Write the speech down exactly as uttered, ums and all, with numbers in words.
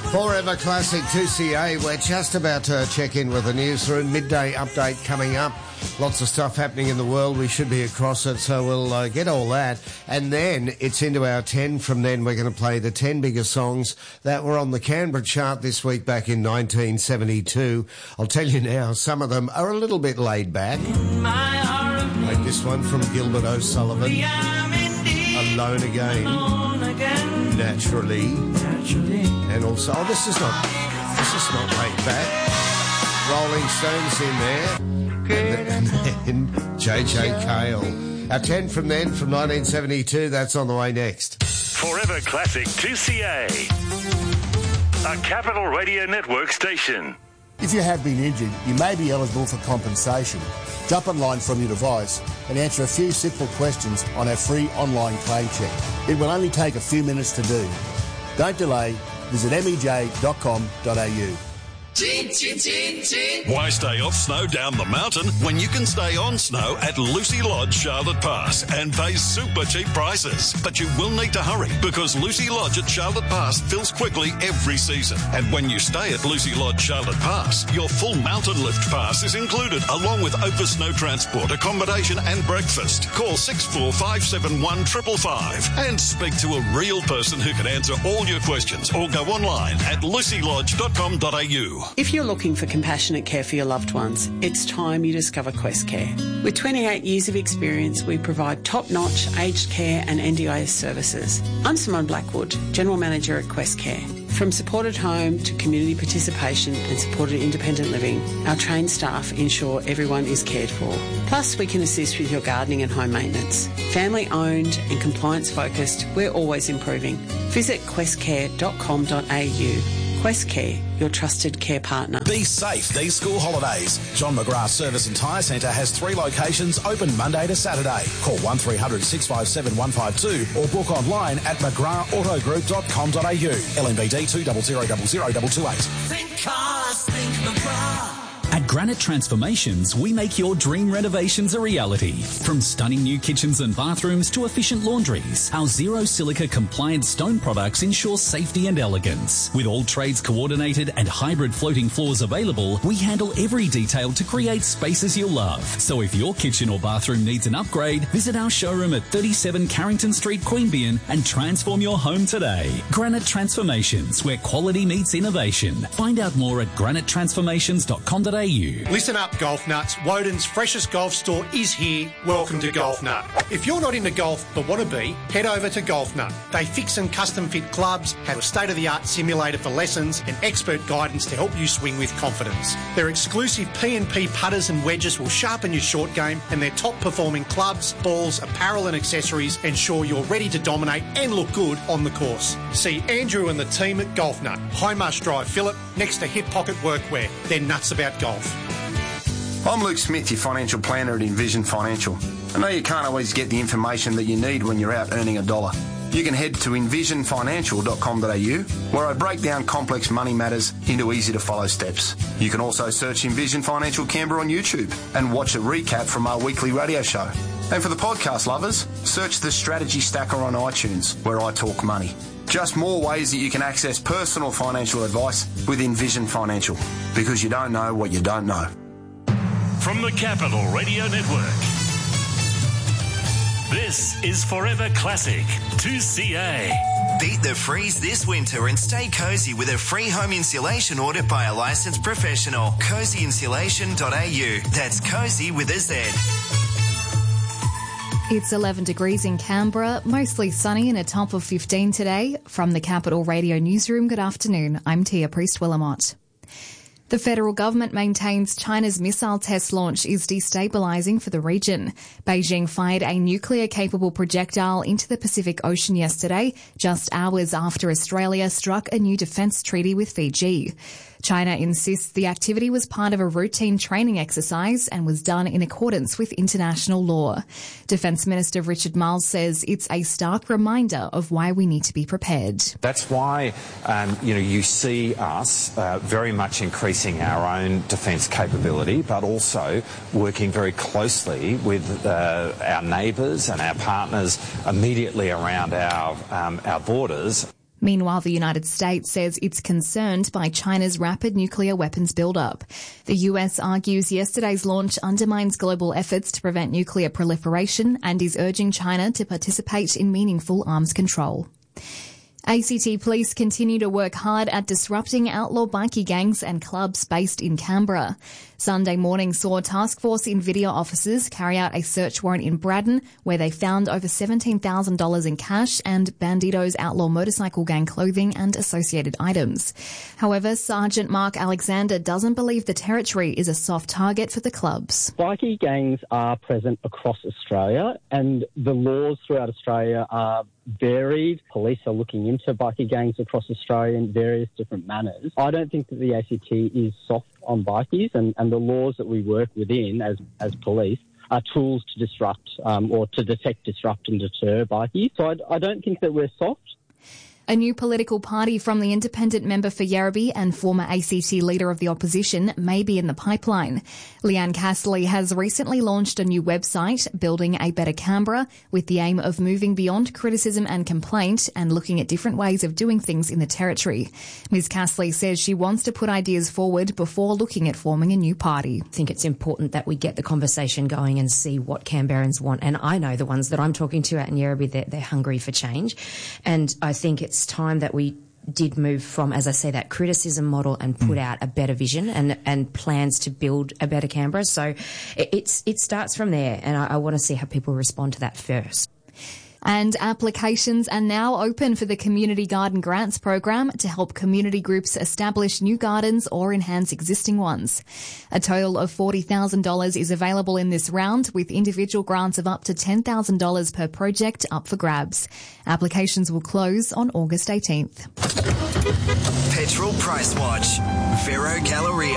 Forever Classic two C A. We're just about to check in with the newsroom. Midday update coming up. Lots of stuff happening in the world. We should be across it, so we'll uh, get all that. And then it's into our ten. From then, we're going to play the ten biggest songs that were on the Canberra chart this week back in nineteen seventy-two. I'll tell you now, some of them are a little bit laid back. Like this one from Gilbert O'Sullivan. Alone Again. Naturally. Naturally. And also, oh, this is not, this is not laid back. Rolling Stones in there. And then J J Cale. Our ten from then, from nineteen seventy-two, that's on the way next. Forever Classic two C A. A Capital Radio Network station. If you have been injured, you may be eligible for compensation. Jump online from your device and answer a few simple questions on our free online claim check. It will only take a few minutes to do. Don't delay. Visit m e j dot com dot a u. Chin, chin, chin, chin. Why stay off snow down the mountain when you can stay on snow at Lucy Lodge, Charlotte Pass, and pay super cheap prices? But you will need to hurry because Lucy Lodge at Charlotte Pass fills quickly every season. And when you stay at Lucy Lodge, Charlotte Pass, your full mountain lift pass is included along with over snow transport, accommodation and breakfast. Call six four five seven one five five five and speak to a real person who can answer all your questions, or go online at lucy lodge dot com dot a u. If you're looking for compassionate care for your loved ones, it's time you discover Quest Care. With twenty-eight years of experience, we provide top-notch aged care and N D I S services. I'm Simone Blackwood, General Manager at Quest Care. From supported home to community participation and supported independent living, our trained staff ensure everyone is cared for. Plus, we can assist with your gardening and home maintenance. Family-owned and compliance-focused, we're always improving. Visit quest care dot com dot a u. Quest Care, your trusted care partner. Be safe these school holidays. John McGrath Service and Tyre Centre has three locations open Monday to Saturday. Call one three hundred six five seven one five two or book online at mcgrath auto group dot com dot a u. L M B D two zero zero zero zero zero two eight. Think cars, think McGrath. At Granite Transformations, we make your dream renovations a reality. From stunning new kitchens and bathrooms to efficient laundries, our zero silica compliant stone products ensure safety and elegance. With all trades coordinated and hybrid floating floors available, we handle every detail to create spaces you'll love. So if your kitchen or bathroom needs an upgrade, visit our showroom at thirty-seven Carrington Street, Queanbeyan, and transform your home today. Granite Transformations, where quality meets innovation. Find out more at granite transformations dot com dot a u. Listen up, golf nuts. Woden's freshest golf store is here. Welcome to Golf Nut. If you're not into golf but want to be, head over to Golf Nut. They fix and custom fit clubs, have a state-of-the-art simulator for lessons, and expert guidance to help you swing with confidence. Their exclusive P and P putters and wedges will sharpen your short game, and their top-performing clubs, balls, apparel and accessories ensure you're ready to dominate and look good on the course. See Andrew and the team at Golf Nut, High Marsh Drive, Phillip, next to Hip Pocket Workwear. They're nuts about golf. I'm Luke Smith, your financial planner at Envision Financial. I know you can't always get the information that you need when you're out earning a dollar. You can head to envision financial dot com dot a u, where I break down complex money matters into easy-to-follow steps. You can also search Envision Financial Canberra on YouTube and watch a recap from our weekly radio show. And for the podcast lovers, search the Strategy Stacker on iTunes, where I talk money. Just more ways that you can access personal financial advice with Envision Financial, because you don't know what you don't know. From the Capital Radio Network, this is Forever Classic two C A. Beat the freeze this winter and stay cozy with a free home insulation audit by a licensed professional. cozy insulation dot a u. That's cozy with a Z. It's eleven degrees in Canberra, mostly sunny and a top of fifteen today. From the Capital Radio Newsroom, good afternoon. I'm Tia Priest-Willamot. The federal government maintains China's missile test launch is destabilising for the region. Beijing fired a nuclear-capable projectile into the Pacific Ocean yesterday, just hours after Australia struck a new defence treaty with Fiji. China insists the activity was part of a routine training exercise and was done in accordance with international law. Defence Minister Richard Marles says it's a stark reminder of why we need to be prepared. That's why, um, you know, you see us uh, very much increasing our own defence capability, but also working very closely with uh, our neighbours and our partners immediately around our um, our borders. Meanwhile, the United States says it's concerned by China's rapid nuclear weapons buildup. The U S argues yesterday's launch undermines global efforts to prevent nuclear proliferation and is urging China to participate in meaningful arms control. A C T Police continue to work hard at disrupting outlaw bikie gangs and clubs based in Canberra. Sunday morning saw Task Force Nvidia officers carry out a search warrant in Braddon, where they found over seventeen thousand dollars in cash and Bandito's outlaw motorcycle gang clothing and associated items. However, Sergeant Mark Alexander doesn't believe the territory is a soft target for the clubs. Bikie gangs are present across Australia, and the laws throughout Australia are varied. Police are looking into bikie gangs across Australia in various different manners. I don't think that the A C T is soft on bikies, and, and the laws that we work within as, as police are tools to disrupt um, or to detect, disrupt and deter bikies. So I, I don't think that we're soft. A new political party from the independent member for Yarrabee and former A C T leader of the opposition may be in the pipeline. Leanne Castley has recently launched a new website, Building a Better Canberra, with the aim of moving beyond criticism and complaint and looking at different ways of doing things in the territory. Miz Castley says she wants to put ideas forward before looking at forming a new party. I think it's important that we get the conversation going and see what Canberrans want. And I know the ones that I'm talking to out in Yarrabee, they're, they're hungry for change. And I think it's time that we did move from, as I say, that criticism model and put mm. out a better vision and, and plans to build a better Canberra. So it, it's, it starts from there, and I, I want to see how people respond to that first. And applications are now open for the Community Garden Grants program to help community groups establish new gardens or enhance existing ones. A total of forty thousand dollars is available in this round, with individual grants of up to ten thousand dollars per project up for grabs. Applications will close on August eighteenth. Petrol Price Watch. Vero Galleria.